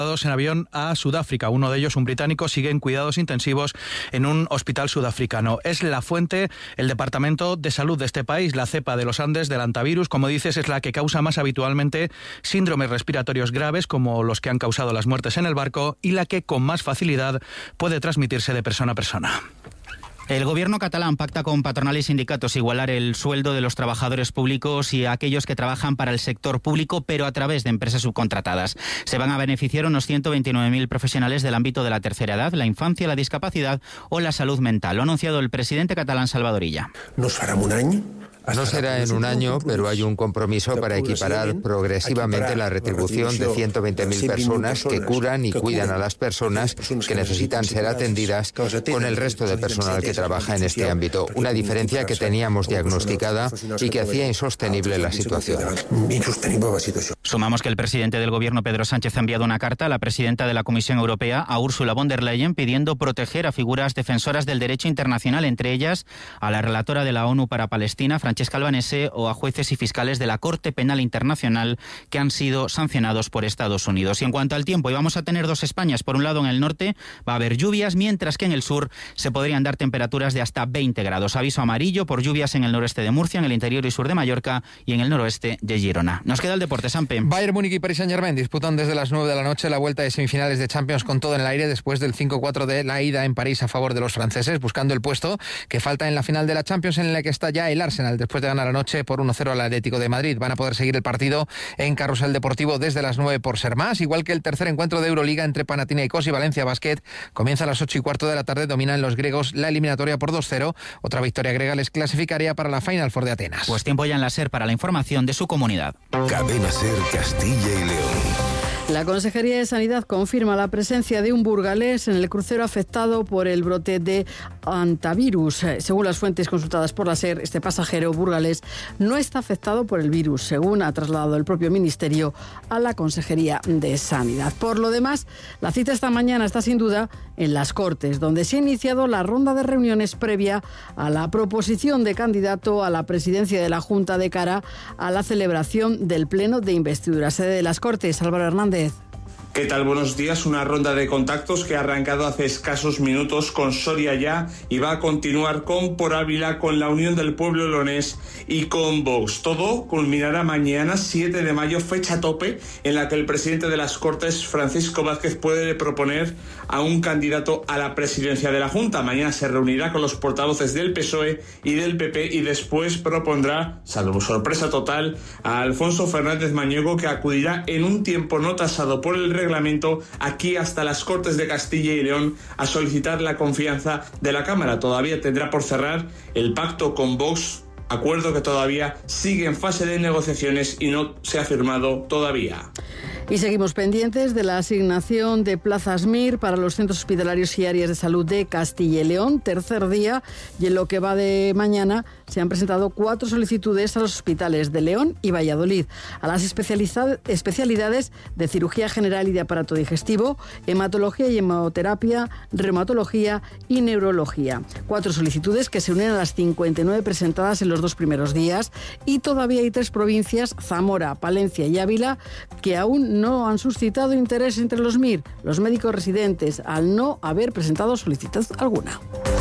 en avión a Sudáfrica. Uno de ellos, un británico, sigue en cuidados intensivos en un hospital sudafricano. Es la fuente, el Departamento de Salud de este país. La cepa de los Andes del hantavirus, como dices, es la que causa más habitualmente síndromes respiratorios graves, como los que han causado las muertes en el barco, y la que con más facilidad puede transmitirse de persona a persona. El gobierno catalán pacta con patronal y sindicatos igualar el sueldo de los trabajadores públicos y aquellos que trabajan para el sector público, pero a través de empresas subcontratadas. Se van a beneficiar unos 129.000 profesionales del ámbito de la tercera edad, la infancia, la discapacidad o la salud mental. Lo ha anunciado el presidente catalán Salvador Illa. No será en un año, pero hay un compromiso para equiparar progresivamente la retribución de 120.000 personas que curan y cuidan a las personas que necesitan ser atendidas con el resto de personal que trabaja en este ámbito. Una diferencia que teníamos diagnosticada y que hacía insostenible la situación. Sumamos que el presidente del gobierno, Pedro Sánchez, ha enviado una carta a la presidenta de la Comisión Europea, a Ursula von der Leyen, pidiendo proteger a figuras defensoras del derecho internacional, entre ellas a la relatora de la ONU para Palestina, Francesca Albanese, o a jueces y fiscales de la Corte Penal Internacional que han sido sancionados por Estados Unidos. Y en cuanto al tiempo, hoy vamos a tener dos Españas. Por un lado, en el norte va a haber lluvias, mientras que en el sur se podrían dar temperaturas de hasta 20 grados. Aviso amarillo por lluvias en el noroeste de Murcia, en el interior y sur de Mallorca y en el noroeste de Girona. Nos queda el deporte, Sampe. Bayern Múnich y Paris Saint-Germain disputan desde las 9 de la noche la vuelta de semifinales de Champions con todo en el aire después del 5-4 de la ida en París a favor de los franceses, buscando el puesto que falta en la final de la Champions, en la que está ya el Arsenal después de ganar anoche por 1-0 al Atlético de Madrid. Van a poder seguir el partido en Carrusel Deportivo desde las 9 por ser más, igual que el tercer encuentro de Euroliga entre Panathinaikos y Valencia Basket. Comienza a las 8:15 de la tarde, dominan los griegos la eliminatoria por 2-0. Otra victoria griega les clasificaría para la Final Four de Atenas. Pues tiempo ya en la SER para la información de su comunidad. Cadena SER Castilla y León. La Consejería de Sanidad confirma la presencia de un burgalés en el crucero afectado por el brote de hantavirus. Según las fuentes consultadas por la SER, este pasajero burgalés no está afectado por el virus, según ha trasladado el propio Ministerio a la Consejería de Sanidad. Por lo demás, la cita esta mañana está sin duda en las Cortes, donde se ha iniciado la ronda de reuniones previa a la proposición de candidato a la presidencia de la Junta de cara a la celebración del Pleno de Investidura. Sede de las Cortes, Álvaro Hernández. ¿Qué tal? Buenos días. Una ronda de contactos que ha arrancado hace escasos minutos con Soria Ya y va a continuar con Por Ávila, con la Unión del Pueblo Leonés y con Vox. Todo culminará mañana, 7 de mayo, fecha tope en la que el presidente de las Cortes, Francisco Vázquez, puede proponer a un candidato a la presidencia de la Junta. Mañana se reunirá con los portavoces del PSOE y del PP y después propondrá, salvo sorpresa total, a Alfonso Fernández Mañueco, que acudirá en un tiempo no tasado por el reglamento aquí hasta las Cortes de Castilla y León a solicitar la confianza de la Cámara. Todavía tendrá por cerrar el pacto con Vox, acuerdo que todavía sigue en fase de negociaciones y no se ha firmado todavía. Y seguimos pendientes de la asignación de plazas MIR para los centros hospitalarios y áreas de salud de Castilla y León. Tercer día, y en lo que va de mañana se han presentado 4 solicitudes a los hospitales de León y Valladolid, a las especialidades de cirugía general y de aparato digestivo, hematología y hemoterapia, reumatología y neurología. 4 solicitudes que se unen a las 59 presentadas en los 2 primeros días, y todavía hay 3 provincias, Zamora, Palencia y Ávila, que aún no han suscitado interés entre los MIR, los médicos residentes, al no haber presentado solicitud alguna.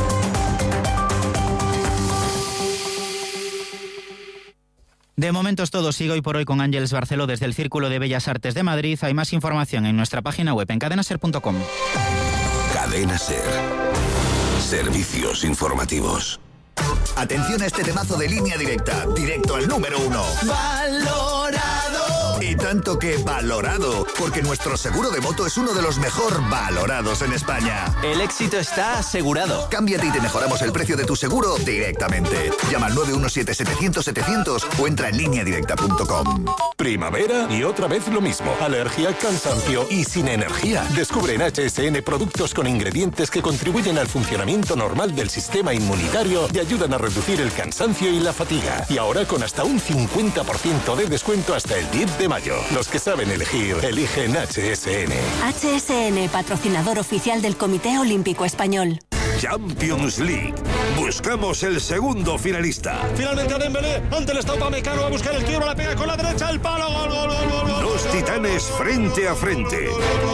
De momento es todo. Sigo hoy por hoy con Ángeles Barceló desde el Círculo de Bellas Artes de Madrid. Hay más información en nuestra página web en cadenaser.com. Cadena SER. Servicios informativos. Atención a este temazo de Línea Directa, directo al número 1. ¡Valorado! Y tanto que valorado, porque nuestro seguro de moto es uno de los mejor valorados en España. El éxito está asegurado. Cámbiate y te mejoramos el precio de tu seguro directamente. Llama al 917-700-700 o entra en lineadirecta.com. Primavera y otra vez lo mismo. Alergia, cansancio y sin energía. Descubre en HSN productos con ingredientes que contribuyen al funcionamiento normal del sistema inmunitario y ayudan a reducir el cansancio y la fatiga. Y ahora con hasta un 50% de descuento hasta el 10 de mayo. Los que saben elegir, eligen HSN. HSN, patrocinador oficial del Comité Olímpico Español. Champions League. Buscamos el segundo finalista. Finalmente a Dembélé, ante el Upamecano, a buscar el quiebro, la pega con la derecha, el palo, gol, gol, gol, gol. Dos titanes frente a frente.